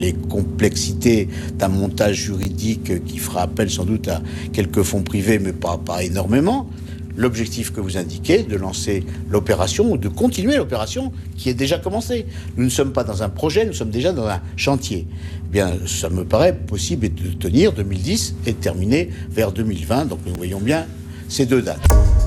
Les complexités d'un montage juridique qui fera appel sans doute à quelques fonds privés, mais pas énormément. L'objectif que vous indiquez, de lancer l'opération ou de continuer l'opération qui est déjà commencée. Nous ne sommes pas dans un projet, nous sommes déjà dans un chantier. Eh bien, ça me paraît possible de tenir 2010 et de terminer vers 2020. Donc nous voyons bien ces deux dates.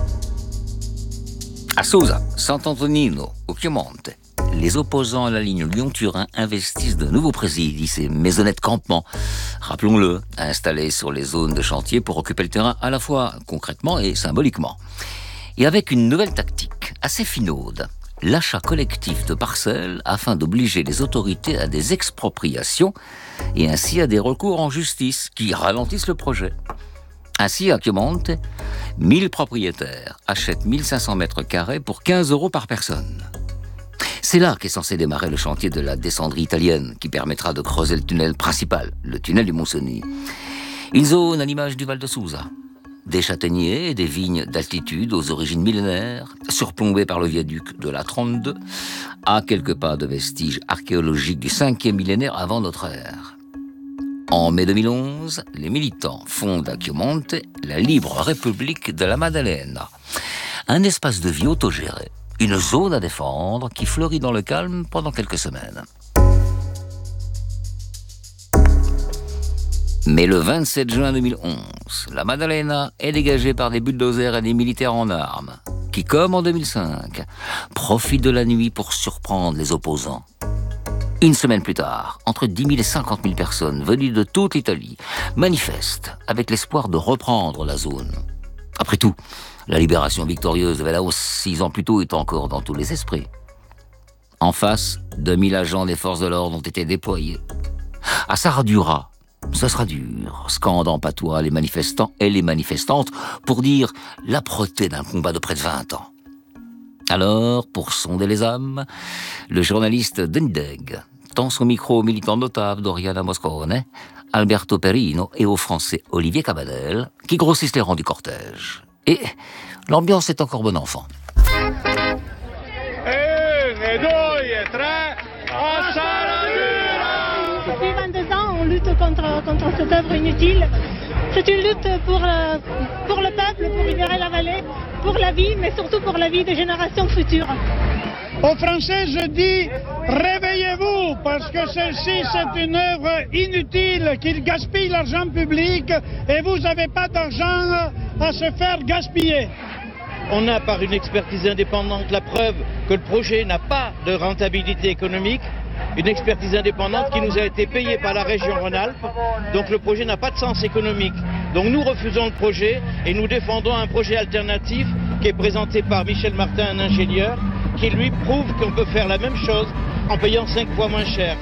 À Sousa, Sant'Antonino ou Piemonte, les opposants à la ligne Lyon-Turin investissent de nouveaux présidis et maisonnettes campement, rappelons-le, installés sur les zones de chantier pour occuper le terrain à la fois concrètement et symboliquement. Et avec une nouvelle tactique assez finaude, l'achat collectif de parcelles afin d'obliger les autorités à des expropriations et ainsi à des recours en justice qui ralentissent le projet. Ainsi, à Piemonte, 1000 propriétaires achètent 1500 mètres carrés pour 15 € par personne. C'est là qu'est censé démarrer le chantier de la descendrie italienne qui permettra de creuser le tunnel principal, le tunnel du Moussoni. Une zone à l'image du Val de Sousa. Des châtaigniers et des vignes d'altitude aux origines millénaires, surplombées par le viaduc de la 32, à quelques pas de vestiges archéologiques du 5e millénaire avant notre ère. En mai 2011, les militants fondent à Piemonte la Libre République de la Maddalena, un espace de vie autogéré, une zone à défendre qui fleurit dans le calme pendant quelques semaines. Mais le 27 juin 2011, la Maddalena est dégagée par des bulldozers et des militaires en armes, qui, comme en 2005, profitent de la nuit pour surprendre les opposants. Une semaine plus tard, entre 10 000 et 50 000 personnes venues de toute l'Italie manifestent avec l'espoir de reprendre la zone. Après tout, la libération victorieuse de Velaos 6 ans plus tôt est encore dans tous les esprits. En face, 2000 agents des forces de l'ordre ont été déployés. À Saradura, ce sera dur, scandent en patois les manifestants et les manifestantes pour dire l'âpreté d'un combat de près de 20 ans. Alors, pour sonder les âmes, le journaliste Dendeg tend son micro aux militants notables d'Oriana Moscone, Alberto Perino et au français Olivier Cabanel, qui grossissent les rangs du cortège. Et l'ambiance est encore bon enfant. Depuis 22 ans, on lutte contre cette œuvre inutile. C'est une lutte pour le peuple, pour libérer la vallée, pour la vie, mais surtout pour la vie des générations futures. Aux Français, je dis, réveillez-vous, parce que celle-ci, c'est une œuvre inutile, qui gaspille l'argent public, et vous n'avez pas d'argent à se faire gaspiller. On a, par une expertise indépendante, la preuve que le projet n'a pas de rentabilité économique. Une expertise indépendante qui nous a été payée par la région Rhône-Alpes. Donc le projet n'a pas de sens économique. Donc nous refusons le projet et nous défendons un projet alternatif qui est présenté par Michel Martin, un ingénieur, qui lui prouve qu'on peut faire la même chose en payant 5 fois moins cher.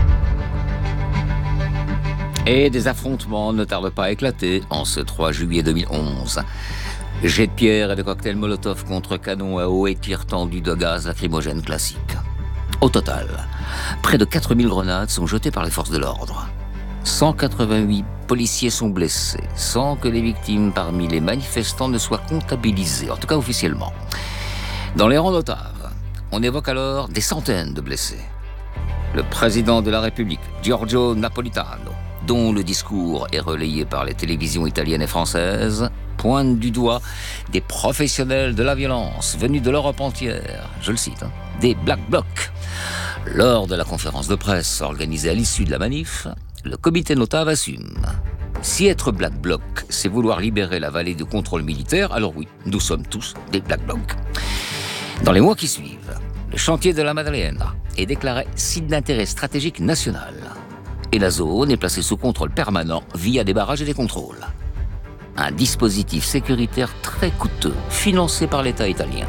Et des affrontements ne tardent pas à éclater en ce 3 juillet 2011. Jets de pierre et de cocktails Molotov contre canons à eau et tirs tendus de gaz lacrymogène classique. Au total, près de 4000 grenades sont jetées par les forces de l'ordre. 188 policiers sont blessés, sans que les victimes parmi les manifestants ne soient comptabilisées, en tout cas officiellement. Dans les rangs notables, on évoque alors des centaines de blessés. Le président de la République, Giorgio Napolitano, dont le discours est relayé par les télévisions italiennes et françaises, pointe du doigt des professionnels de la violence venus de l'Europe entière, je le cite, des Black Blocs. Lors de la conférence de presse organisée à l'issue de la manif, le comité notable assume. Si être Black Bloc, c'est vouloir libérer la vallée du contrôle militaire, alors oui, nous sommes tous des Black Blocs. Dans les mois qui suivent, le chantier de la Maddalena est déclaré site d'intérêt stratégique national. Et la zone est placée sous contrôle permanent via des barrages et des contrôles. Un dispositif sécuritaire très coûteux, financé par l'État italien.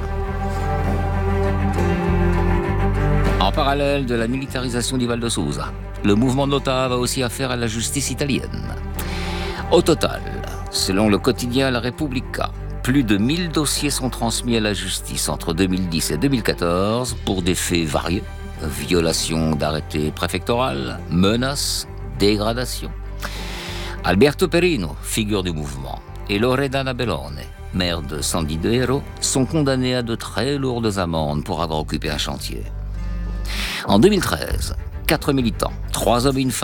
En parallèle de la militarisation du Val de Sousa, le mouvement notable a aussi affaire à la justice italienne. Au total, selon le quotidien La Repubblica, plus de 1000 dossiers sont transmis à la justice entre 2010 et 2014 pour des faits variés. Violation d'arrêtés préfectorales, menaces, dégradations. Alberto Perino, figure du mouvement, et Loredana Bellone, maire de San Didero, sont condamnés à de très lourdes amendes pour avoir occupé un chantier. En 2013, 4 militants, 3 hommes et une femme,